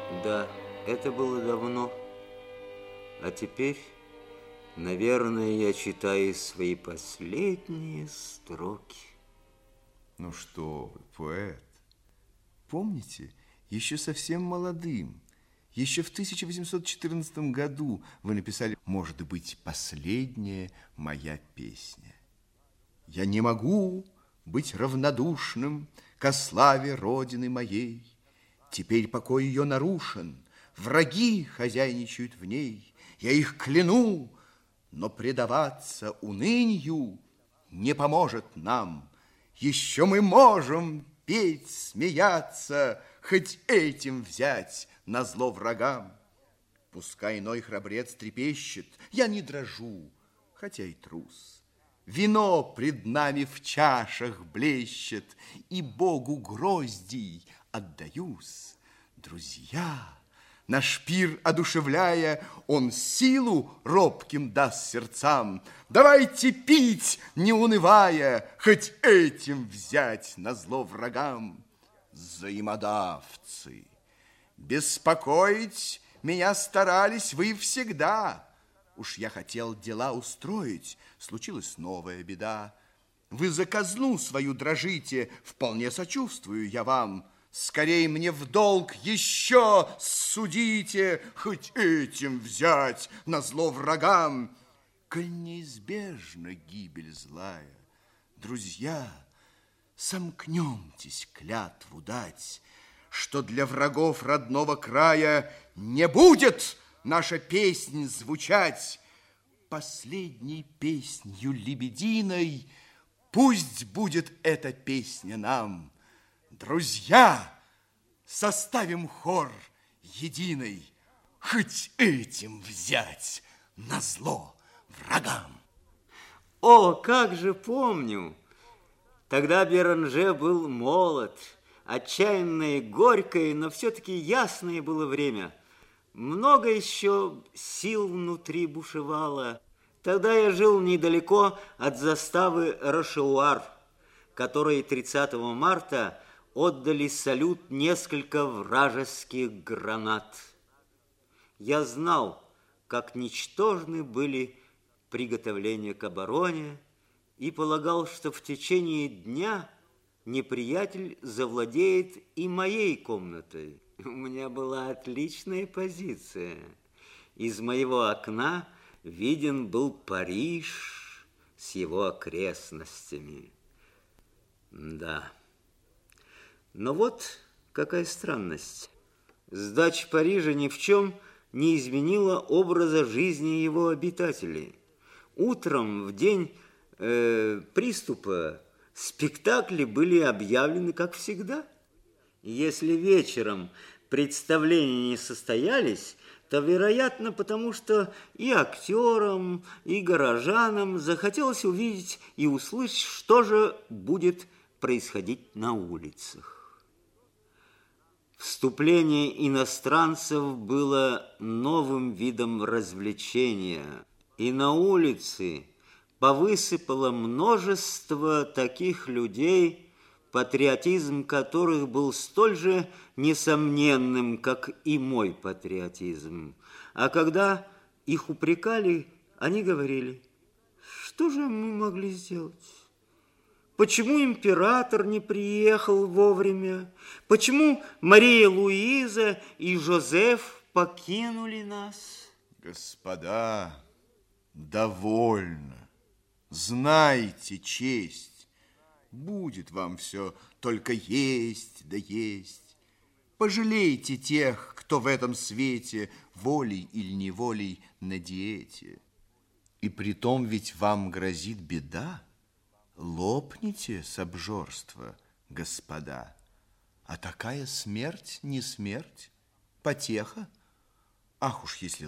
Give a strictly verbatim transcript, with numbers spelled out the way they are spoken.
Да, это было давно. А теперь, наверное, я читаю свои последние строки. Ну что вы, поэт, помните, еще совсем молодым, еще в тысяча восемьсот четырнадцатом году вы написали, может быть, последняя моя песня. Я не могу быть равнодушным ко славе Родины моей. Теперь покой ее нарушен, враги хозяйничают в ней. Я их кляну, но предаваться унынью не поможет нам. Еще мы можем петь, смеяться, хоть этим взять назло врагам. Пускай иной храбрец трепещет, я не дрожу, хотя и трус. Вино пред нами в чашах блещет, и Богу гроздий отдаюсь. Друзья, наш пир одушевляя, он силу робким даст сердцам. Давайте пить, не унывая, хоть этим взять назло врагам. Взаимодавцы, беспокоить меня старались вы всегда. Уж я хотел дела устроить, случилась новая беда. Вы за казну свою дрожите, вполне сочувствую я вам. Скорей мне в долг еще судите, хоть этим взять назло врагам. Коль неизбежна гибель злая, друзья, сомкнемтесь клятву дать, что для врагов родного края не будет наша песнь звучать. Последней песнью лебединой пусть будет эта песня нам. Друзья, составим хор единый, хоть этим взять назло врагам. О, как же помню! Тогда Беранже был молод, отчаянное, горькое, но все-таки ясное было время. Много еще сил внутри бушевало. Тогда я жил недалеко от заставы Рошеуар, которой тридцатого марта отдали салют несколько вражеских гранат. Я знал, как ничтожны были приготовления к обороне, и полагал, что в течение дня неприятель завладеет и моей комнатой. У меня была отличная позиция. Из моего окна виден был Париж с его окрестностями. Да. Но вот какая странность. Сдача Парижа ни в чем не изменила образа жизни его обитателей. Утром, в день э, приступа, спектакли были объявлены, как всегда. Если вечером представления не состоялись, то, вероятно, потому что и актерам, и горожанам захотелось увидеть и услышать, что же будет происходить на улицах. Вступление иностранцев было новым видом развлечения, и на улице повысыпало множество таких людей, патриотизм которых был столь же несомненным, как и мой патриотизм. А когда их упрекали, они говорили: что же мы могли сделать? Почему император не приехал вовремя? Почему Мария Луиза и Жозеф покинули нас? Господа, довольно. Знайте честь. Будет вам все только есть да есть. Пожалейте тех, кто в этом свете волей или неволей на диете. И притом ведь вам грозит беда. Лопните с обжорства, господа. А такая смерть не смерть, потеха. Ах уж если